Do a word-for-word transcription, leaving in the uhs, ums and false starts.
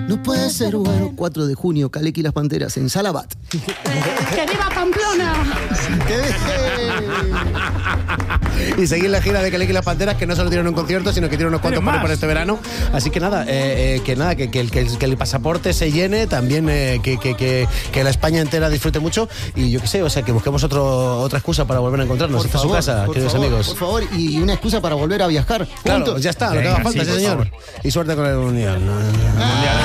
no puede ser bueno. cuatro de junio, Calec y las Panteras en Salabat. ¡Que viva Pamplona! Y seguir la gira de Calec y las Panteras, que no solo tienen un concierto, sino que tienen unos cuantos para este verano. Así que nada, eh, eh, que nada, que, que, que, que el pasaporte se llene, también eh, que, que, que, que la España entera disfrute mucho. Y yo qué sé, o sea, que busquemos otro, otra excusa para volver a encontrarnos. Por Esta favor, es su casa, por queridos favor, amigos. Por favor, y una excusa para volver a viajar. Claro, Juntos. ya está, lo que Venga, haga falta, sí, sí, por señor. favor. Y suerte con el Mundial. Mundial.